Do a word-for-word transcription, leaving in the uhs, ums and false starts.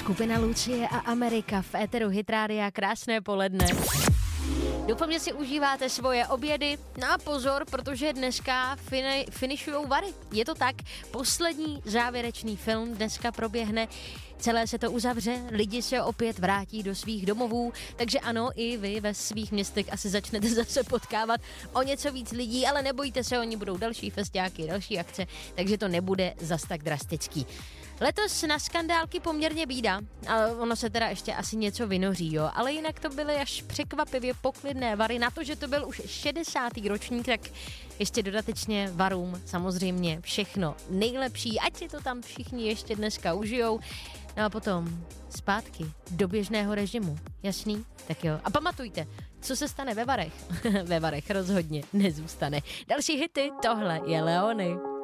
Skupina Lucie a Amerika v éteru Hit Rádia, krásné poledne. Doufám, že si užíváte svoje obědy. No a pozor, protože dneska fini- finišujou Vary. Je to tak, poslední závěrečný film dneska proběhne. Celé se to uzavře, lidi se opět vrátí do svých domovů, takže ano, i vy ve svých městech asi začnete zase potkávat o něco víc lidí, ale nebojte se, oni budou další festiáky, další akce, takže to nebude zas tak drastický. Letos na skandálky poměrně bída, ale ono se teda ještě asi něco vynoří, jo, ale jinak to byly až překvapivě poklidné Vary. Na to, že to byl už šedesátý ročník, tak ještě dodatečně Varům samozřejmě všechno nejlepší, ať si to tam všichni ještě dneska užijou. No a potom zpátky do běžného režimu, jasný? Tak jo. A pamatujte, co se stane ve Varech? Ve Varech rozhodně nezůstane. Další hity, tohle je Leony.